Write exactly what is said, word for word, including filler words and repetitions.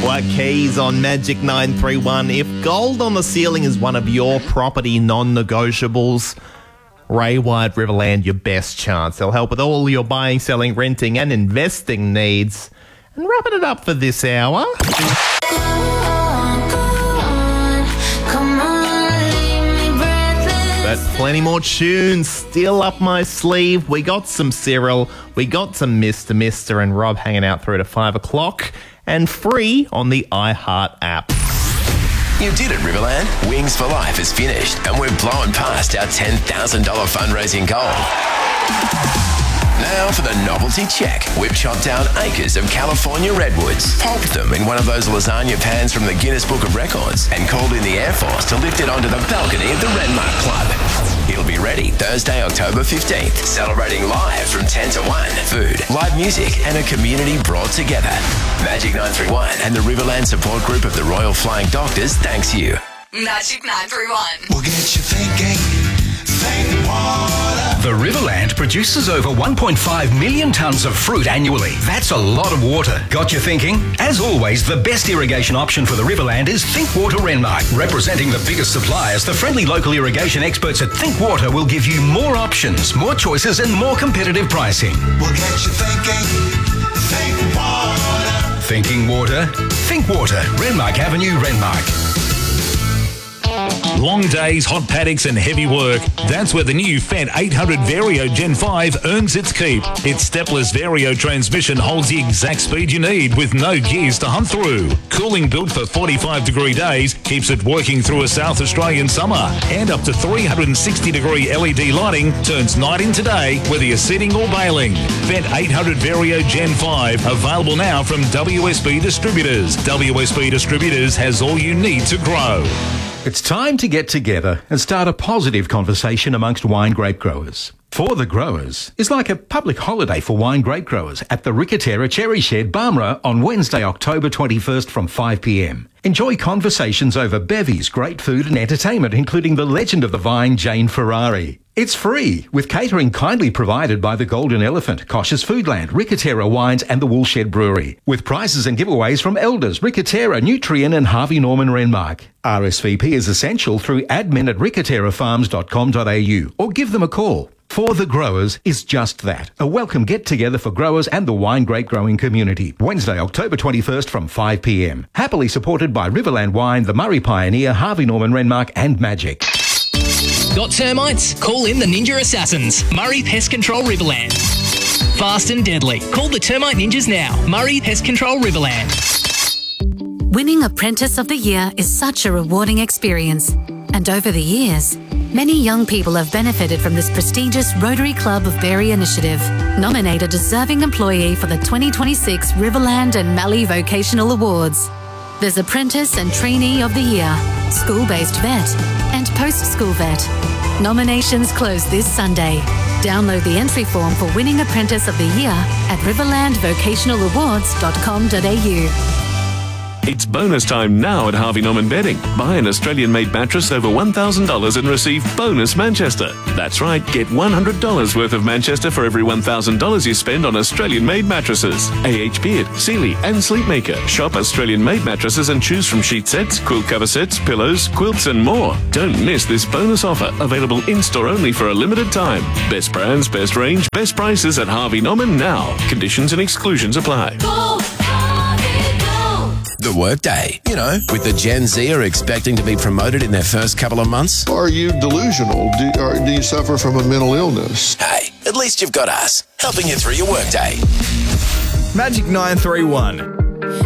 White Keys on Magic nine three one. If gold on the ceiling is one of your property non-negotiables, Ray White Riverland, your best chance. They'll help with all your buying, selling, renting and investing needs. And wrapping it up for this hour. But plenty more tunes still up my sleeve. We got some Cyril, we got some Mister Mister and Rob hanging out through to five o'clock. And free on the iHeart app. You did it, Riverland. Wings for Life is finished, and we're blowing past our ten thousand dollars fundraising goal. Now for the novelty check. We've chopped down acres of California redwoods, pulped them in one of those lasagna pans from the Guinness Book of Records, and called in the Air Force to lift it onto the balcony of the Renmark Club. It'll be ready Thursday, October fifteenth, celebrating live from ten to one. Food, live music, and a community brought together. Magic nine three one and the Riverland support group of the Royal Flying Doctors thanks you. Magic nine three one. We'll get you thinking. Think water. The Riverland produces over one point five million tonnes of fruit annually. That's a lot of water. Got you thinking? As always, the best irrigation option for the Riverland is Think Water Renmark. Representing the biggest suppliers, the friendly local irrigation experts at Think Water will give you more options, more choices and more competitive pricing. We'll get you thinking. Think water. Thinking water? Think Water. Renmark Avenue, Renmark. Long days, hot paddocks and heavy work. That's where the new Fendt eight hundred Vario Gen five earns its keep. Its stepless Vario transmission holds the exact speed you need with no gears to hunt through. Cooling built for forty-five degree days keeps it working through a South Australian summer. And up to three hundred sixty degree L E D lighting turns night into day whether you're sitting or bailing. Fendt eight hundred Vario Gen five available now from W S B Distributors. W S B Distributors has all you need to grow. It's time to get together and start a positive conversation amongst wine grape growers. For the Growers is like a public holiday for wine grape growers at the Ricatera Cherry Shed, Barmera on Wednesday, October twenty-first from five p m. Enjoy conversations over bevies, great food and entertainment, including the legend of the vine, Jane Ferrari. It's free, with catering kindly provided by the Golden Elephant, Kosh's Foodland, Ricatera Wines and the Woolshed Brewery, with prizes and giveaways from Elders, Ricatera, Nutrien and Harvey Norman Renmark. R S V P is essential through admin at ricatera farms dot com dot a u or give them a call. For the Growers is just that, a welcome get-together for growers and the wine grape growing community. Wednesday, October twenty-first from five p m. Happily supported by Riverland Wine, the Murray Pioneer, Harvey Norman Renmark and Magic. Got termites? Call in the Ninja Assassins. Murray Pest Control Riverland. Fast and deadly. Call the Termite Ninjas now. Murray Pest Control Riverland. Winning Apprentice of the Year is such a rewarding experience. And over the years, many young people have benefited from this prestigious Rotary Club of Berry initiative. Nominate a deserving employee for the twenty twenty-six Riverland and Mallee Vocational Awards. There's Apprentice and Trainee of the Year, School-Based Vet, and Post-School Vet. Nominations close this Sunday. Download the entry form for Winning Apprentice of the Year at riverland vocational awards dot com dot a u. It's bonus time now at Harvey Norman Bedding. Buy an Australian-made mattress over one thousand dollars and receive bonus Manchester. That's right, get one hundred dollars worth of Manchester for every one thousand dollars you spend on Australian-made mattresses. A H Beard, Sealy and Sleepmaker. Shop Australian-made mattresses and choose from sheet sets, quilt cover sets, pillows, quilts and more. Don't miss this bonus offer, available in-store only for a limited time. Best brands, best range, best prices at Harvey Norman now. Conditions and exclusions apply. Go, Harvey, go. The workday, you know, with the Gen Z are expecting to be promoted in their first couple of months. Are you delusional? Do, or do you suffer from a mental illness? Hey, at least you've got us, helping you through your workday. Magic nine three one.